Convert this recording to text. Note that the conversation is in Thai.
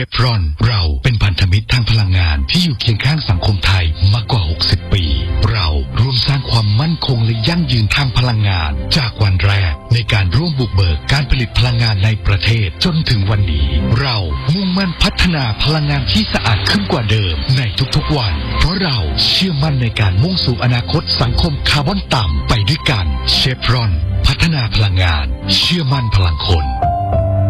ฟรอนเราเป็นพันธมิตรทางพลังงานที่อยู่เคียงข้างสังคมไทยมากกว่า60ปีเราร่วมสร้างความมั่นคงและยั่งยืนทางพลังงานจากวันแรกในการร่วมบุกเบิกการผลิตพลังงานในประเทศจนถึงวันนี้เรามุ่งมั่นพัฒนาพลังงานที่สะอาดขึ้นกว่าเดิมในทุกๆวันเพราะเราเชื่อมั่นในการมุ่งสู่อนาคตสังคมคาร์บอนต่ำไปด้วยกันเชฟรอนพัฒนาพลังงานเชื่อมั่นพลังคน